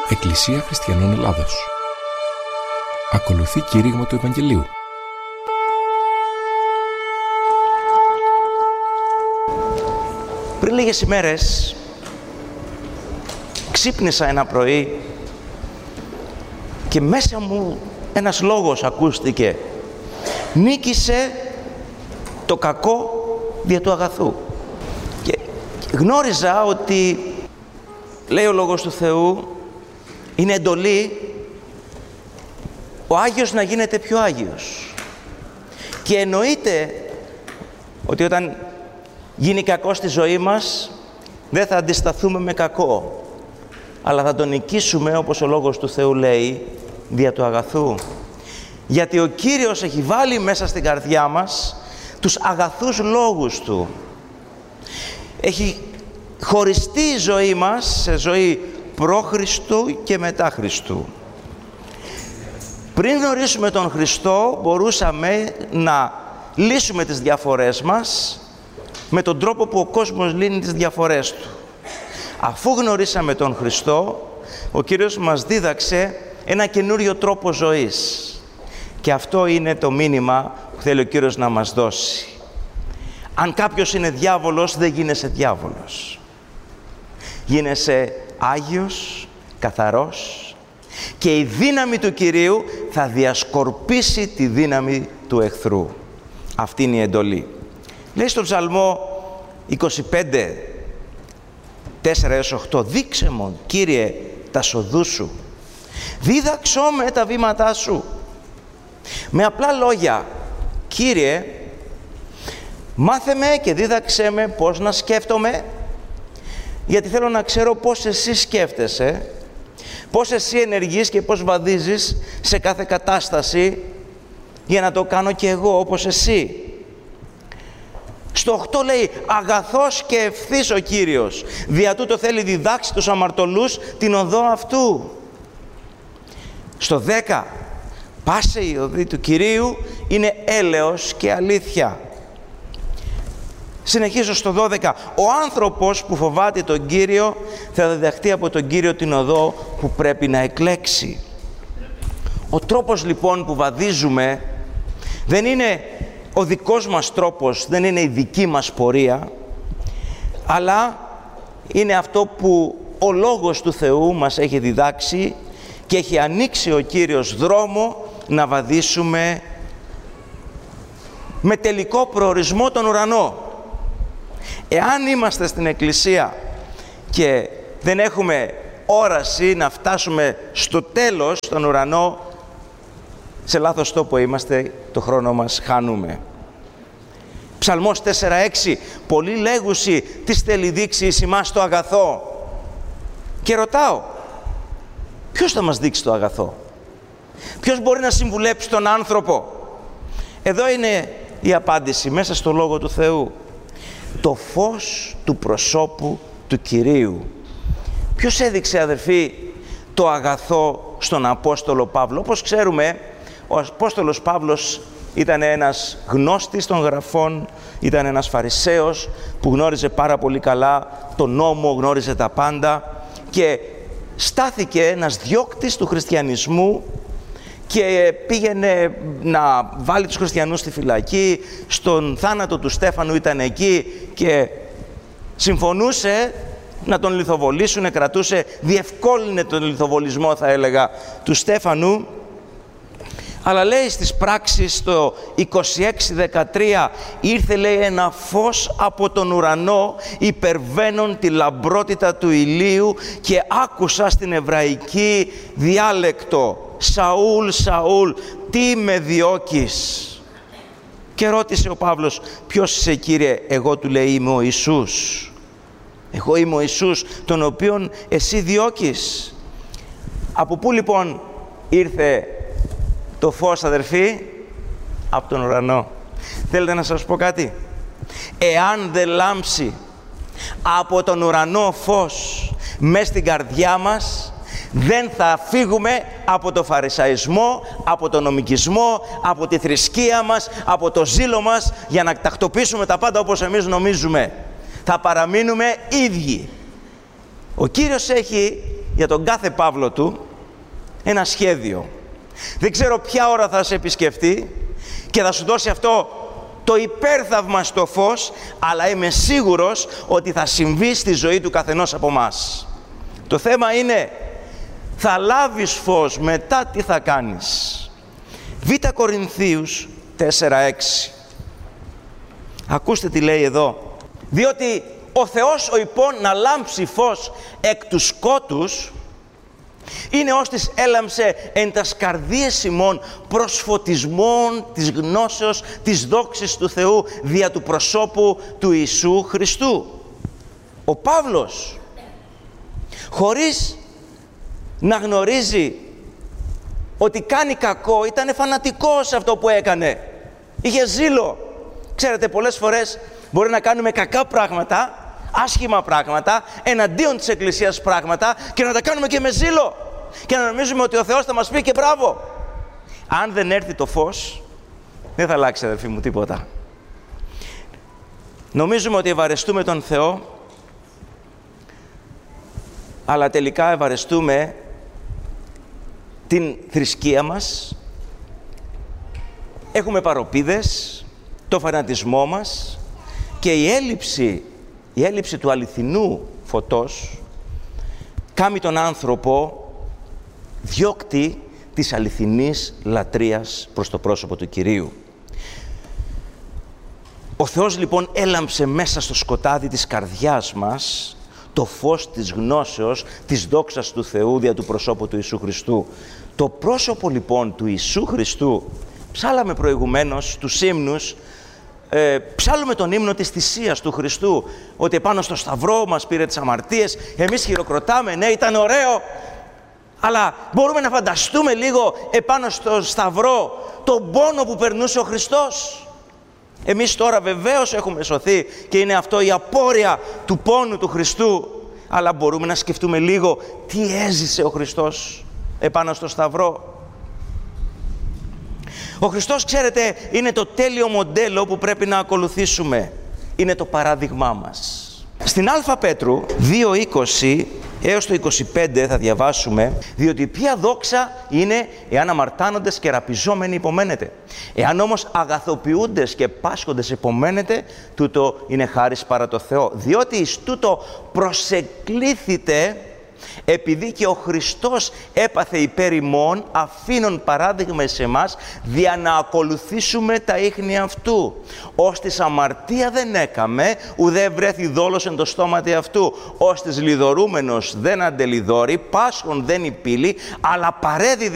Εκκλησία Χριστιανών Ελλάδος. Ακολουθεί κήρυγμα του Ευαγγελίου. Πριν λίγες ημέρες ξύπνησα ένα πρωί και μέσα μου ένας λόγος ακούστηκε. Νίκησε το κακό δια του αγαθού. Και γνώριζα ότι, λέει ο Λόγος του Θεού, είναι εντολή ο Άγιος να γίνεται πιο Άγιος. Και εννοείται ότι όταν γίνει κακό στη ζωή μας, δεν θα αντισταθούμε με κακό, αλλά θα τον νικήσουμε, όπως ο Λόγος του Θεού λέει, δια του αγαθού. Γιατί ο Κύριος έχει βάλει μέσα στην καρδιά μας τους αγαθούς λόγους Του. Έχει χωριστεί η ζωή μας σε ζωή προ-Χριστού και μετά Χριστού. Πριν γνωρίσουμε τον Χριστό, μπορούσαμε να λύσουμε τις διαφορές μας με τον τρόπο που ο κόσμος λύνει τις διαφορές του. Αφού γνωρίσαμε τον Χριστό, ο Κύριος μας δίδαξε ένα καινούριο τρόπο ζωής. Και αυτό είναι το μήνυμα που θέλει ο Κύριος να μας δώσει. Αν κάποιος είναι διάβολος, δεν γίνεσαι διάβολος. Γίνεσαι Άγιος, καθαρός, και η δύναμη του Κυρίου θα διασκορπίσει τη δύναμη του εχθρού. Αυτή είναι η εντολή. Λέει στον Ψαλμό 25, 4-8, «Δείξε μου, Κύριε, τα σοδού σου, δίδαξό με τα βήματά σου». Με απλά λόγια, Κύριε, μάθε με και δίδαξέ με πώς να σκέφτομαι, γιατί θέλω να ξέρω πώς εσύ σκέφτεσαι, πώς εσύ ενεργείς και πώς βαδίζεις σε κάθε κατάσταση, για να το κάνω και εγώ όπως εσύ. Στο 8 λέει, αγαθός και ευθύς ο Κύριος, δια τούτο θέλει διδάξει τους αμαρτωλούς την οδό αυτού. Στο 10, πάσε η οδή του Κυρίου είναι έλεος και αλήθεια. Συνεχίζω στο 12, ο άνθρωπος που φοβάται τον Κύριο θα διδαχτεί από τον Κύριο την οδό που πρέπει να εκλέξει. Ο τρόπος λοιπόν που βαδίζουμε δεν είναι ο δικός μας τρόπος, δεν είναι η δική μας πορεία, αλλά είναι αυτό που ο Λόγος του Θεού μας έχει διδάξει και έχει ανοίξει ο Κύριος δρόμο να βαδίσουμε με τελικό προορισμό τον ουρανό. Εάν είμαστε στην Εκκλησία και δεν έχουμε όραση να φτάσουμε στο τέλος, στον ουρανό, σε λάθος τόπο είμαστε, το χρόνο μας χάνουμε. Ψαλμός 4-6, πολλοί λέγουσι, τι θέλει δείξει εις ημάς το αγαθό. Και ρωτάω, ποιος θα μας δείξει το αγαθό? Ποιος μπορεί να συμβουλέψει τον άνθρωπο? Εδώ είναι η απάντηση μέσα στο Λόγο του Θεού. Το φως του προσώπου του Κυρίου. Ποιος έδειξε, αδερφοί, το αγαθό στον Απόστολο Παύλο? Όπως ξέρουμε, ο Απόστολος Παύλος ήταν ένας γνώστης των γραφών, ήταν ένας Φαρισαίος που γνώριζε πάρα πολύ καλά τον νόμο, γνώριζε τα πάντα και στάθηκε ένας διώκτης του χριστιανισμού και πήγαινε να βάλει τους χριστιανούς στη φυλακή. Στον θάνατο του Στέφανου ήταν εκεί και συμφωνούσε να τον λιθοβολήσουν, κρατούσε, διευκόλυνε τον λιθοβολισμό, θα έλεγα, του Στέφανου. Αλλά λέει στις πράξεις το 26-13, ήρθε, λέει, ένα φως από τον ουρανό υπερβαίνον τη λαμπρότητα του ηλίου και άκουσα στην εβραϊκή διάλεκτο, «Σαούλ, Σαούλ, τι με διώκεις?» Και ρώτησε ο Παύλος, «Ποιος είσαι, Κύριε?» Εγώ του λέει, «Είμαι ο Ιησούς. Εγώ είμαι ο Ιησούς, τον οποίον εσύ διώκεις». Από πού λοιπόν ήρθε το φως, αδερφοί? Από τον ουρανό. Θέλετε να σας πω κάτι? Εάν δεν λάμψει από τον ουρανό φως μες στην καρδιά μας, δεν θα φύγουμε από το φαρισαϊσμό, από τον νομικισμό, από τη θρησκεία μας, από το ζήλο μας για να τακτοποιήσουμε τα πάντα όπως εμείς νομίζουμε. Θα παραμείνουμε ίδιοι. Ο Κύριος έχει για τον κάθε Παύλο του ένα σχέδιο. Δεν ξέρω ποια ώρα θα σε επισκεφτεί και θα σου δώσει αυτό το υπέρθαυμαστο φως, αλλά είμαι σίγουρος ότι θα συμβεί στη ζωή του καθενός από μας. Το θέμα είναι, θα λάβεις φως, μετά τι θα κάνεις. Β' Κορινθίους 4:6. Ακούστε τι λέει εδώ. Διότι ο Θεός ο υπόν να λάμψει φως εκ του σκότους, είναι ως της έλαμψε εν τας καρδίες ημών προς φωτισμόν της γνώσεως της δόξης του Θεού δια του προσώπου του Ιησού Χριστού. Ο Παύλος, χωρίς να γνωρίζει ότι κάνει κακό, ήταν φανατικός σε αυτό που έκανε. Είχε ζήλο. Ξέρετε, πολλές φορές μπορεί να κάνουμε κακά πράγματα, άσχημα πράγματα, εναντίον της Εκκλησίας πράγματα και να τα κάνουμε και με ζήλο. Και να νομίζουμε ότι ο Θεός θα μας πει και μπράβο. Αν δεν έρθει το φως, δεν θα αλλάξει, αδελφοί μου, τίποτα. Νομίζουμε ότι ευαρεστούμε τον Θεό, αλλά τελικά ευαρεστούμε την θρησκεία μας, έχουμε παροπίδες, το φανατισμό μας και η έλλειψη του αληθινού φωτός κάνει τον άνθρωπο διώκτη της αληθινής λατρείας προς το πρόσωπο του Κυρίου. Ο Θεός λοιπόν έλαμψε μέσα στο σκοτάδι της καρδιάς μας το φως της γνώσεως, της δόξας του Θεού δια του προσώπου του Ιησού Χριστού. Το πρόσωπο λοιπόν του Ιησού Χριστού, ψάλαμε προηγουμένως τους ύμνους, ψάλουμε τον ύμνο της θυσίας του Χριστού, ότι επάνω στο σταυρό μας πήρε τις αμαρτίες, εμείς χειροκροτάμε, ναι, ήταν ωραίο, αλλά μπορούμε να φανταστούμε λίγο επάνω στο σταυρό τον πόνο που περνούσε ο Χριστός. Εμείς τώρα βεβαίως έχουμε σωθεί και είναι αυτό η απόρρεια του πόνου του Χριστού, αλλά μπορούμε να σκεφτούμε λίγο τι έζησε ο Χριστός επάνω στο σταυρό. Ο Χριστός, ξέρετε, είναι το τέλειο μοντέλο που πρέπει να ακολουθήσουμε. Είναι το παράδειγμά μας. Στην Α Πέτρου 2:20 έως το 25 θα διαβάσουμε, διότι ποια δόξα είναι εάν αμαρτάνοντες και ραπιζόμενοι υπομένετε. Εάν όμως αγαθοποιούντες και πάσχοντες υπομένετε, τούτο είναι χάρις παρά το Θεό. Διότι εις τούτο προσεκλήθητε, επειδή και ο Χριστός έπαθε υπέρ ημών, αφήνων παράδειγμα εις εμάς, δια να ακολουθήσουμε τα ίχνη αυτού. Ως της αμαρτία δεν έκαμε, ουδέ βρέθη δόλος εν το στόματι αυτού. Ως της λιδωρούμενος δεν αντελιδώρει, πάσχων δεν υπήλει, αλλά παρέδιδε